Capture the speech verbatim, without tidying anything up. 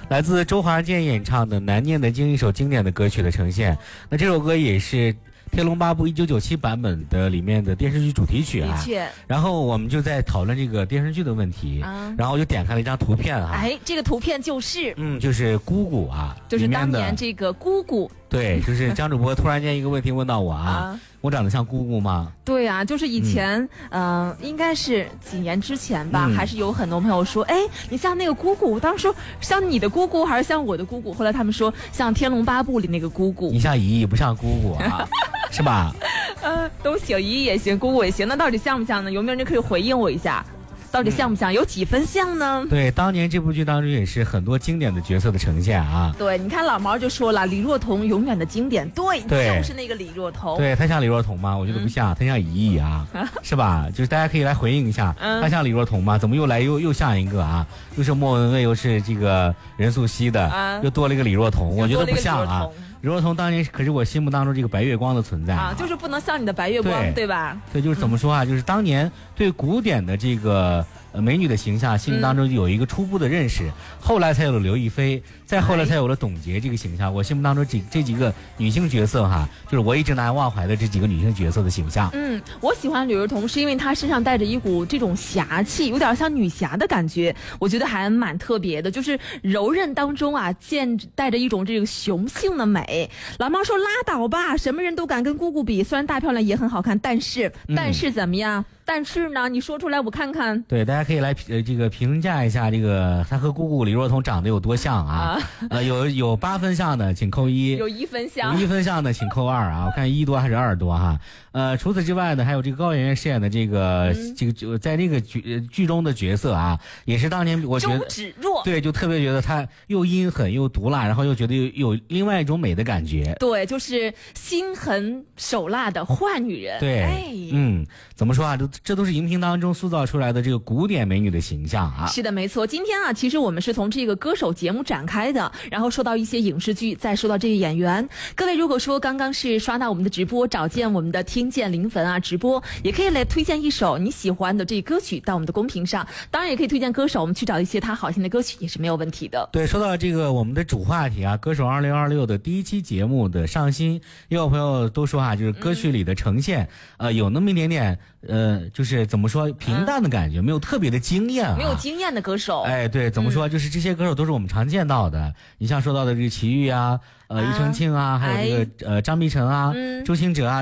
来自周华健演唱的《难念的经》，一首经典的歌曲的呈现。那这首歌也是《天龙八部》一九九七版本的里面的电视剧主题曲啊。 的确。 然后我们就在讨论这个电视剧的问题，啊、然后我就点开了一张图片啊。 哎，这个图片就是， 嗯，就是姑姑啊， 就是当年这个姑姑。 对，就是张主播突然间一个问题问到我啊，啊我长得像姑姑吗？ 对啊，就是以前，嗯、呃，应该是几年之前吧， 嗯、 还是有很多朋友说，哎，你像那个姑姑。我当时说像你的姑姑还是像我的姑姑，后来他们说像《天龙八部》里那个姑姑。 你像姨姨不像姑姑啊，是吧？ 呃，都行，姨姨也行，姑姑也行，那到底像不像呢？有没有人可以回应我一下？到底像不像？有几分像呢？ 对，当年这部剧当中也是很多经典的角色的呈现啊。 对，你看老毛就说了，李若彤永远的经典，对，就是那个李若彤。 对，她像李若彤吗？我觉得不像，她、嗯、像姨姨啊，是吧？就是大家可以来回应一下，她、嗯、像李若彤吗？怎么又来又又像一个啊？又是莫文蔚，又是这个任素汐的，啊、又多了一个李若彤，我觉得不像啊。李若彤当年可是我心目当中这个白月光的存在 啊, 啊，就是不能像你的白月光， 对, 对吧？ 对，就是怎么说啊？嗯、就是当年对古典的这个呃美女的形象，心目当中有一个初步的认识，嗯、后来才有了刘亦菲，再后来才有了董洁这个形象。我心目当中这这几个女性角色哈，就是我一直难忘怀的这几个女性角色的形象。 嗯，我喜欢李若彤是因为她身上带着一股这种侠气，有点像女侠的感觉，我觉得还蛮特别的，就是柔韧当中啊，见带着一种这个雄性的美。老妈说拉倒吧，什么人都敢跟姑姑比，虽然大漂亮也很好看，但是、嗯、但是怎么样？但是呢，你说出来我看看。 对，大家可以来呃这个评价一下这个她和姑姑李若彤长得有多像啊？啊呃，有有八分像的请扣一， 有一分像， 有一分像的请扣二啊！我看一多还是二多哈？呃，除此之外呢，还有这个高圆圆饰演的这个、嗯、这个在那个剧剧中的角色啊，也是当年我觉得周芷若， 对，就特别觉得她又阴狠又毒辣，然后又觉得有有另外一种美的感觉。 对，就是心狠手辣的坏女人。 对， 哎、 嗯，怎么说啊？这这都是荧屏当中塑造出来的这个古典美女的形象啊。 是的，没错。今天啊，其实我们是从这个歌手节目展开的，然后说到一些影视剧，再说到这个演员。各位如果说刚刚是刷到我们的直播，找见我们的听见零粉啊直播，也可以来推荐一首你喜欢的这歌曲到我们的公屏上，当然也可以推荐歌手，我们去找一些他好听的歌曲也是没有问题的。 对，说到这个我们的主话题啊，歌手二零二六的第一期节目的上新，也有朋友都说啊，就是歌曲里的呈现、嗯、呃有那么一点点呃就是怎么说平淡的感觉、嗯、没有特别的惊艳啊， 没有惊艳的歌手。 哎，对，怎么说、嗯、就是这些歌手都是我们常见到的，你像说到的这个齐豫啊，呃庾澄庆啊，还有这个、哎、呃张碧晨啊、嗯、周兴哲啊。